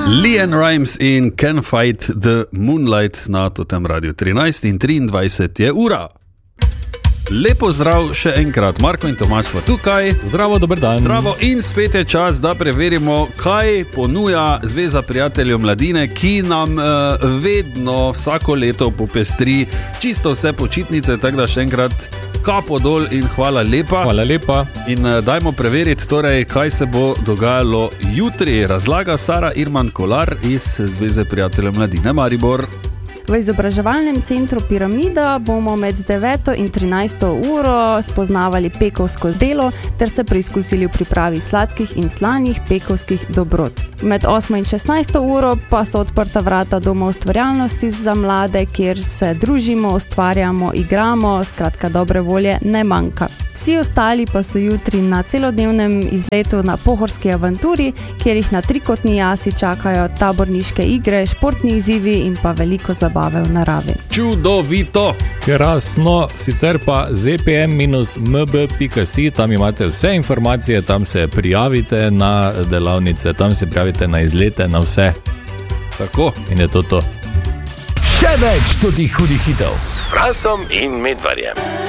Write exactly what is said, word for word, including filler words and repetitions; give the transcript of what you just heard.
LeAnn Rimes in Can't Fight the Moonlight na Totem Radio trinajst in triindvajset je ura. Lepo zdrav še enkrat, Marko in Tomaž sva tukaj. Zdravo, dober dan. Zdravo in spet je čas, da preverimo, kaj ponuja Zveza prijateljev mladine, ki nam uh, vedno vsako leto popestri čisto vse počitnice, tako da še enkrat kapo dol in hvala lepa. Hvala lepa. In uh, dajmo preveriti, torej, kaj se bo dogajalo jutri. Razlaga Sara Irman Kolar iz Zveze prijateljev mladine Maribor. V izobraževalnem centru Piramida bomo med deveto in trinajsto uro spoznavali pekovsko delo ter se preizkusili v pripravi sladkih in slanih pekovskih dobrot. Med osmo in šestnajsto uro pa so odprta vrata Doma ustvarjalnosti za mlade, kjer se družimo, ustvarjamo, igramo, skratka dobre volje ne manjka. Vsi ostali pa so jutri na celodnevnem izletu na Pohorski avanturi, kjer jih na trikotni jasi čakajo taborniške igre, športni izzivi in pa veliko zabave v naravi. Čudovito! Krasno, sicer pa z p m dash m b pika si, tam imate vse informacije, tam se prijavite na delavnice, tam se prijavite na izlete, na vse. Tako. In je to to. Še več tudi hudih hitov s Frasom in Medvarjem.